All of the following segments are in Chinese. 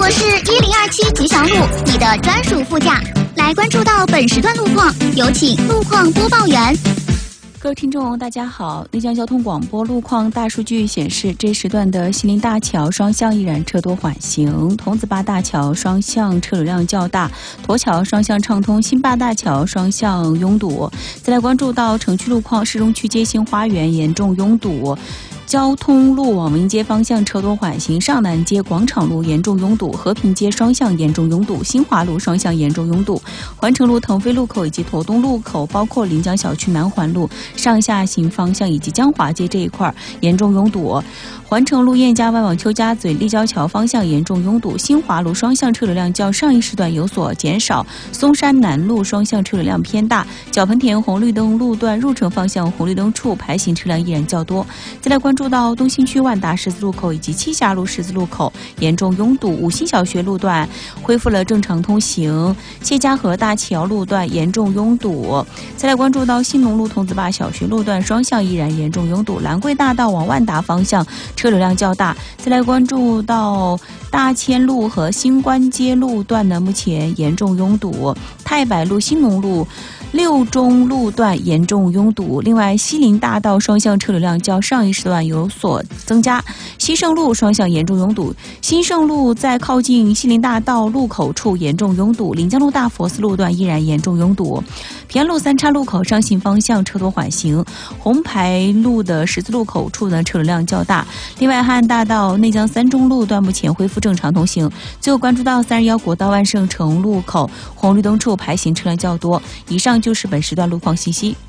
我是1027吉祥路，你的专属副驾。来关注到本时段路况，有请路况播报员。 各位听众大家好，内江交通广播路况大数据显示，这时段的西林大桥双向依然车多缓行，桐子坝大桥双向车流量较大，沱桥双向畅通，新坝大桥双向拥堵。再来关注到城区路况，市中区街心花园严重拥堵，交通路往文街方向车多缓行，上南街广场路严重拥堵，和平街双向严重拥堵，新华路双向严重拥堵，环城路腾飞路口以及驼东路口，包括临江小区南环路上下行方向以及江华街这一块严重拥堵，环城路燕家外往邱家嘴立交桥方向严重拥堵，新华路双向车流量较上一时段有所减少，松山南路双向车流量偏大，角盆田红绿灯路段入城方向红绿灯处排行车辆依然较多。再来关注到东新区万达十字路口以及栖霞路十字路口严重拥堵，五新小学路段恢复了正常通行，谢家河大桥路段严重拥堵。再来关注到新农路桐子坝小学路段双向依然严重拥堵，兰桂大道往万达方向车流量较大。再来关注到大千路和新关街路段呢，目前严重拥堵，太白路、新农路、六中路段严重拥堵。另外，西林大道双向车流量较上一时段有所增加，西胜路双向严重拥堵，新胜路在靠近西林大道路口处严重拥堵，临江路大佛寺路段依然严重拥堵，平安路三岔路口上行方向车多缓行，红牌路的十字路口处呢车流量较大。另外，汉安大道内江三中路段目前恢复正常通行。最后关注到321国道万盛城路口红绿灯处排行车辆较多。以上就是本时段路况信息。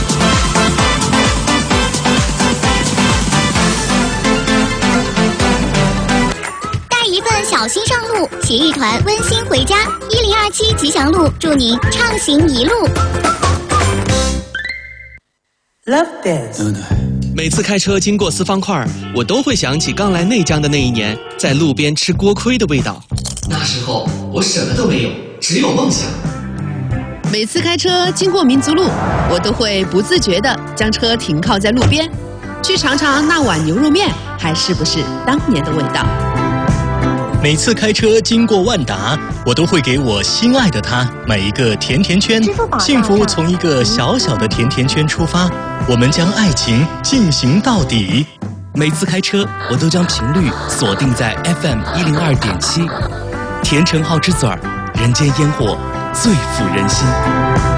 带一份小心上路，携一团温馨回家。1027吉祥路，祝您畅行一路。 Love dance。 每次开车经过四方块，我都会想起刚来内江的那一年，在路边吃锅盔的味道。 那时候我什么都没有，只有梦想。 每次开车经过民族路，我都会不自觉地将车停靠在路边，去尝尝那碗牛肉面还是不是当年的味道。 每次开车经过万达，我都会给我心爱的他买一个甜甜圈。幸福从一个小小的甜甜圈出发，我们将爱情进行到底。 每次开车，我都将频率锁定在 FM 102.7，甜橙好之嘴儿，人间烟火最抚人心。